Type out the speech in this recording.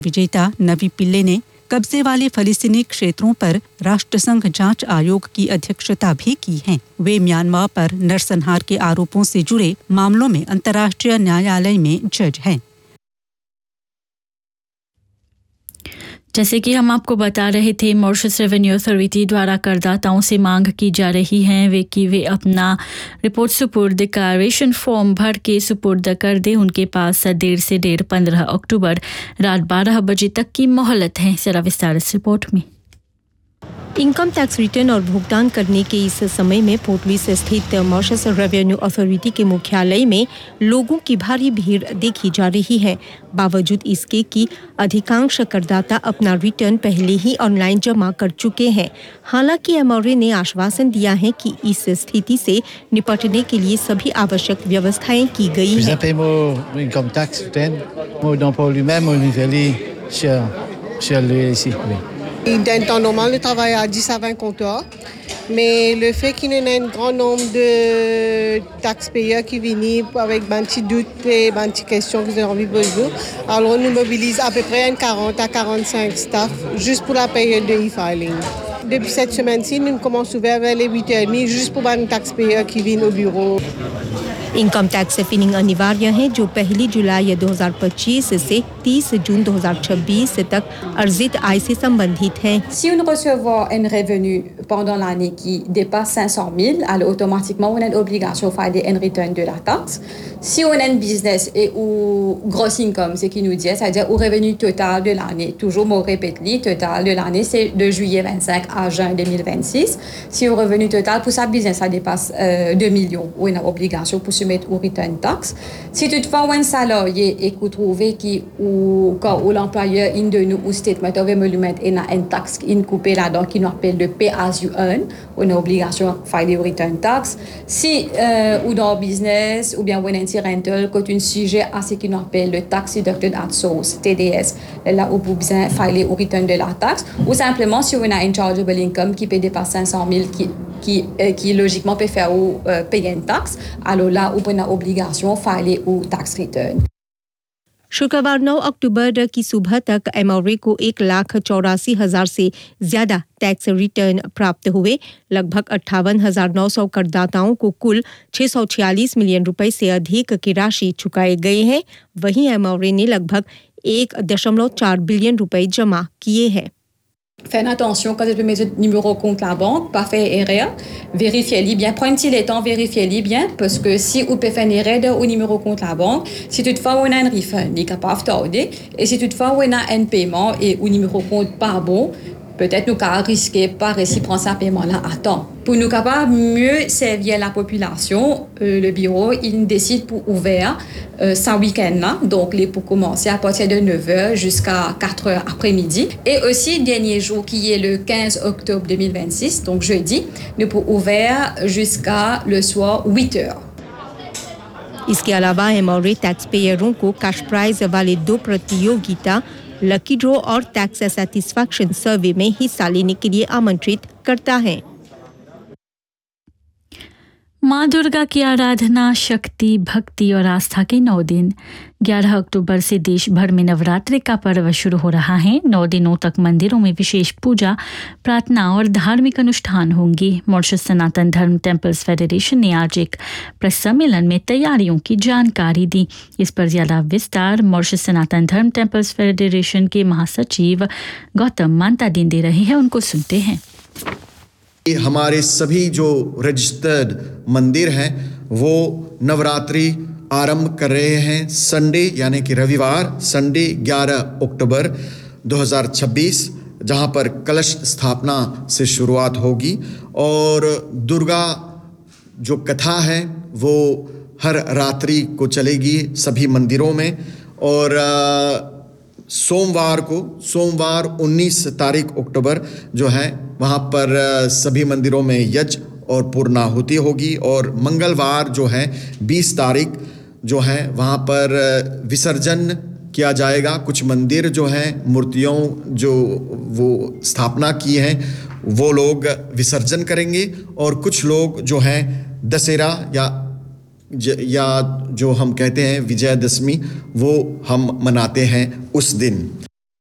विजेता नवी पिल्ले ने कब्जे वाले फलस्तीनी क्षेत्रों पर राष्ट्रसंघ जांच आयोग की अध्यक्षता भी की है। वे म्यांमार पर नरसंहार के आरोपों से जुड़े मामलों में अंतर्राष्ट्रीय न्यायालय में जज हैं। जैसे कि हम आपको बता रहे थे, मॉरिशस रेवेन्यू अथॉरिटी द्वारा करदाताओं से मांग की जा रही है वे अपना रिपोर्ट सुपुर्द डिक्लेरेशन फॉर्म भर के सुपुर्द कर दें। उनके पास 15 अक्टूबर रात 12 बजे तक की मोहलत है। जरा विस्तारित रिपोर्ट में। इनकम टैक्स रिटर्न और भुगतान करने के इस समय में पोर्ट लुइस स्थित मॉरिशस रेवेन्यू अथॉरिटी के मुख्यालय में लोगों की भारी भीड़ देखी जा रही है। बावजूद इसके कि अधिकांश करदाता अपना रिटर्न पहले ही ऑनलाइन जमा कर चुके हैं। हालांकि एमओरे ने आश्वासन दिया है कि इस स्थिति से निपटने के लिए सभी आवश्यक व्यवस्थाएं की गई हैं। D'un temps normal, le travail à 10 à 20 comptoirs, mais le fait qu'il y ait un grand nombre de taxpayeurs qui viennent avec un petit doute et une petite question qu'ils ont envie de poser, alors on nous mobilise à peu près 40 à 45 staff juste pour la période de e-filing. Depuis cette semaine-ci, nous commençons ouvert vers les 8h30 juste pour les taxpayeurs qui viennent au bureau. Income tax filling अनिवार्य है जो 1 जुलाई 2025 से 30 जून 2026 तक अर्जित आय से संबंधित है। Si on recevons un revenu pendant l'année qui dépasse 500 000, alors automatiquement on a l'obligation de faire un return de la taxe. Si on a un business et ou gross income, c'est qui nous dit, c'est-à-dire au revenu total de l'année, toujours me répète, total de l'année, c'est de juillet 25 à juin 2026. Si au revenu total pour sa business, ça dépasse 2 millions, on a obligation pour soumettre au return tax. Si toutefois un salarié est trouvé qui ou quand l'employeur in de nous ou statement on veut me lui mettre une taxe in coupé là-dedans qui nous appelle le pay as you earn, on a obligation de faire des return tax. Si ou dans business ou bien on a rental quand un sujet à ce qu'on appelle le tax deducted at source TDS, là où vous besoin faire au return de la taxe, ou simplement si on a un chargeable income qui peut dépasser 500 000 qui logiquement peut faire payer une taxe, alors là où on a obligation faire au tax return. शुक्रवार 9 अक्टूबर की सुबह तक एमओरे को 1,84,000 से ज्यादा tax return प्राप्त हुए। लगभग 58,900 करदाताओं को कुल 646 मिलियन रुपए से अधिक की राशि चुकाए गए हैं। वहीं एमओरे ने लगभग 1.4 बिलियन रुपए जमा किए हैं। Faites attention quand vous mettez votre numéro compte la banque, pas faire erreur, vérifiez-les bien, prenez le temps, vérifiez-les bien, parce que si vous pouvez faire une erreur au numéro compte la banque, si toutefois on a un refund, il est capable de tarder, et si toutefois on a un paiement et au numéro compte pas bon, peut-être nous qu'à risquer pas réussir prendre ce paiement-là à temps. Pour nous capables mieux servir la population, le bureau il décide pour ouvrir ce week-end-là, donc les pour commencer à partir de 9h jusqu'à 4h après-midi. Et aussi dernier jour qui est le 15 octobre 2026, donc jeudi, nous pour ouvrir jusqu'à le soir 8h. इसके अलावा एमओरे tax पेयरों को cash prize वाले 2 प्रतियोगिता lucky draw और tax satisfaction सर्वे में हिस्सा लेने के लिए आमंत्रित करता है। माँ दुर्गा की आराधना, शक्ति, भक्ति और आस्था के 9 दिन 11 अक्टूबर से देश भर में नवरात्रि का पर्व शुरू हो रहा है। 9 दिनों तक मंदिरों में विशेष पूजा, प्रार्थना और धार्मिक अनुष्ठान होंगे। मॉरिशस सनातन धर्म टेम्पल्स फेडरेशन ने आज एक प्रेस सम्मेलन में तैयारियों की जानकारी दी। इस पर ज्यादा विस्तार मॉरिशस सनातन धर्म टेम्पल्स फेडरेशन के महासचिव गौतम मांतादिन दे रहे हैं। उनको सुनते हैं। हमारे सभी जो रजिस्टर्ड मंदिर हैं वो नवरात्रि आरंभ कर रहे हैं संडे यानी कि रविवार संडे 11 अक्टूबर 2026, जहां पर कलश स्थापना से शुरुआत होगी और दुर्गा जो कथा है वो हर रात्रि को चलेगी सभी मंदिरों में। और सोमवार 19 तारीख अक्टूबर जो है वहाँ पर सभी मंदिरों में यज्ञ और पूर्णाहुति होगी। और मंगलवार जो है 20 तारीख जो है वहाँ पर विसर्जन किया जाएगा। कुछ मंदिर जो हैं मूर्तियों जो वो स्थापना की हैं वो लोग विसर्जन करेंगे और कुछ लोग जो हैं दशहरा या जो हम कहते हैं विजयदशमी वो हम मनाते हैं उस दिन।